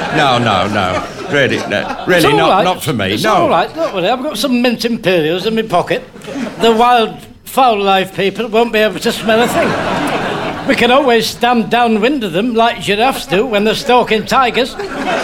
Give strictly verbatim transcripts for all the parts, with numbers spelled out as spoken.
No, no, no. Really, no. Really, It's all not, right. not for me, It's no. all right, don't worry. I've got some mint imperials in my pocket. The wild, foul-life people won't be able to smell a thing. We can always stand downwind of them like giraffes do when they're stalking tigers.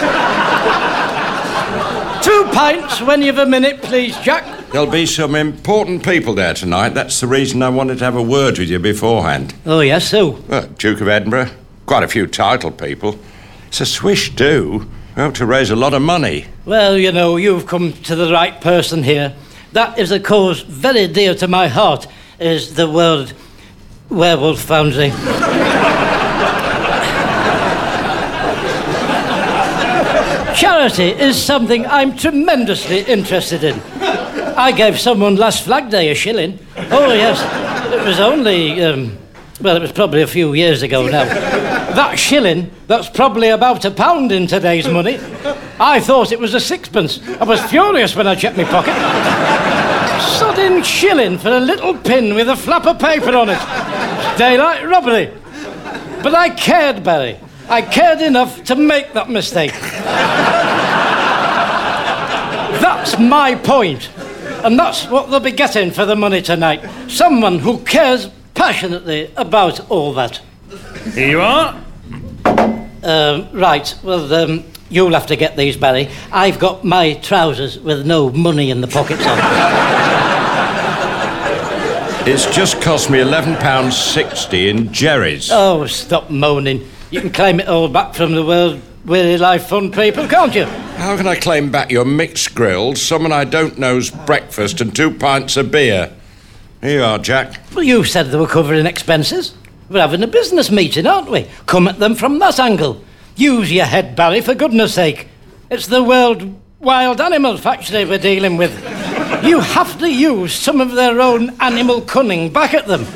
Two pints when you've a minute, please, Jack. There'll be some important people there tonight. That's the reason I wanted to have a word with you beforehand. Oh, yes, who? Well, Duke of Edinburgh. Quite a few titled people. It's a swish do. We hope to raise a lot of money. Well, you know, you've come to the right person here. That is a cause very dear to my heart, is the World Werewolf Foundry. Charity is something I'm tremendously interested in. I gave someone last Flag Day a shilling. Oh, yes. It was only, um, well, it was probably a few years ago now. That shilling, that's probably about a pound in today's money. I thought it was a sixpence. I was furious when I checked my pocket. Sodding shilling for a little pin with a flap of paper on it. Daylight robbery. But I cared, Barry. I cared enough to make that mistake. That's my point. And that's what they'll be getting for the money tonight. Someone who cares passionately about all that. Here you are. Um, right, well, um, you'll have to get these, Barry. I've got my trousers with no money in the pockets on. It's just cost me eleven pounds sixty in Jerry's. Oh, stop moaning. You can claim it all back from the World Weary Life Fund people, can't you? How can I claim back your mixed grills, someone I don't know's breakfast and two pints of beer? Here you are, Jack. Well, you said they were covering expenses. We're having a business meeting, aren't we? Come at them from that angle. Use your head, Barry, for goodness sake. It's the World Wild Animal Factory we're dealing with. You have to use some of their own animal cunning back at them.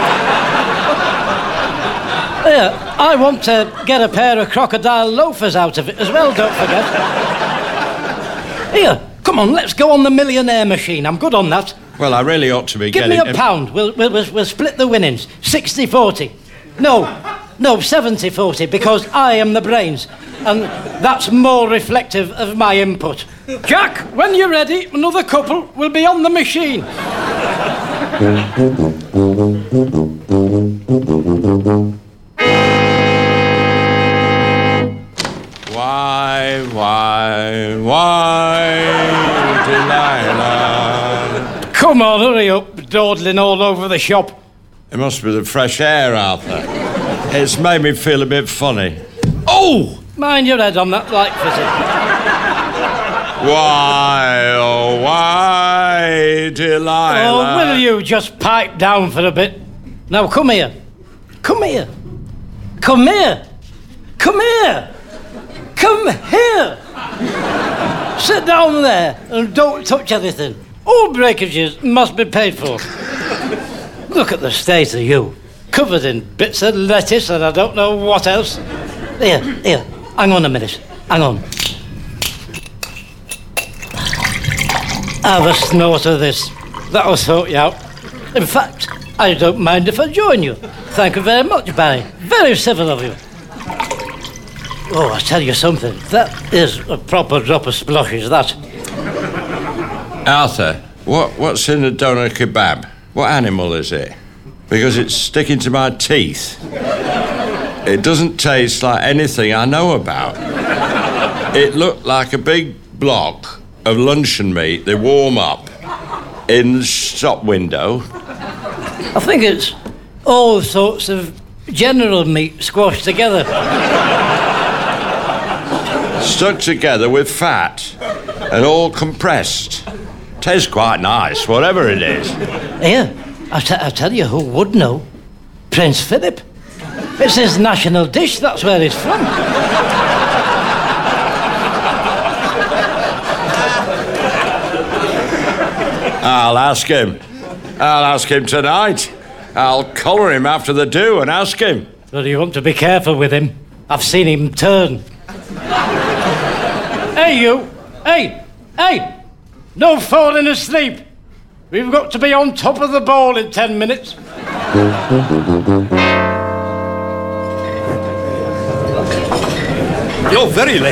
Here, I want to get a pair of crocodile loafers out of it as well, don't forget. Here, come on, let's go on the millionaire machine. I'm good on that. Well, I really ought to be Give getting... me a pound. We'll, we'll, we'll, we'll split the winnings. sixty forty. No, no, seventy forty, because I am the brains. And that's more reflective of my input. Jack, when you're ready, another couple will be on the machine. Why, why, why, Delilah? Come on, hurry up, dawdling all over the shop. It must be the fresh air, Arthur. It's made me feel a bit funny. Oh! Mind your head on that light fitting. Why, oh, why, Delilah? Oh, will you just pipe down for a bit? Now, come here. Come here. Come here. Come here. Come here. Sit down there and don't touch anything. All breakages must be paid for. Look at the state of you. Covered in bits of lettuce and I don't know what else. Here, here. Hang on a minute. Hang on. Have a snort of this. That'll sort you out. In fact, I don't mind if I join you. Thank you very much, Barry. Very civil of you. Oh, I tell you something. That is a proper drop of splashes, that. Arthur, what, what's in the doner kebab? What animal is it? Because it's sticking to my teeth. It doesn't taste like anything I know about. It looked like a big block of luncheon meat they warm up in the shop window. I think it's all sorts of general meat squashed together. Stuck together with fat and all compressed. Tastes quite nice, whatever it is. Here, I, t- I tell you who would know. Prince Philip. It's his national dish, that's where he's from. I'll ask him. I'll ask him tonight. I'll collar him after the do and ask him. Well, you want to be careful with him. I've seen him turn. Hey, you! Hey! Hey! No falling asleep! We've got to be on top of the ball in ten minutes. You're very late.